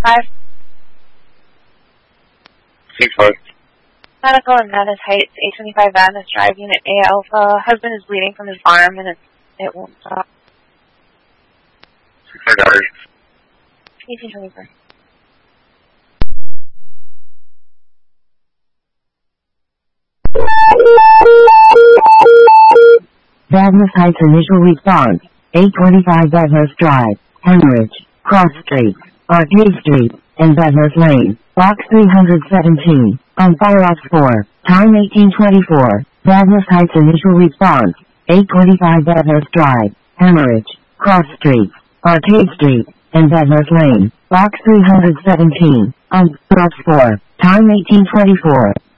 5. 6-5. Medical in Madness Heights, 825 Madness Drive, Unit A Alpha. Husband is bleeding from his arm and it won't stop. 6-5 got it. 1824. Madness Heights initial response, 825 Bathurst Drive, Hemorrhage, Cross Street, Arcade Street, and Bathurst Lane, Box 317, on Firefox 4, time 1824, Madness Heights initial response, 825 Bathurst Drive, Hemorrhage, Cross Street, Arcade Street, and Bathurst Lane, Box 317, on Firefox 4, time 1824.